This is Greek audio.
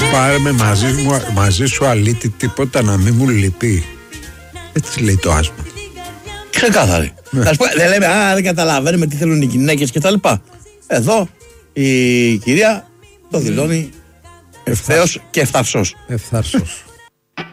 Πάρε με μαζί σου αλήτη, τίποτα να μην μου λείπει. Έτσι λέει το άσμα. Ξεκάθαρη. Δεν λέμε, δεν καταλαβαίνουμε τι θέλουν οι γυναίκες κτλ. Εδώ η κυρία το δηλώνει ευθέως και ευθαρσός.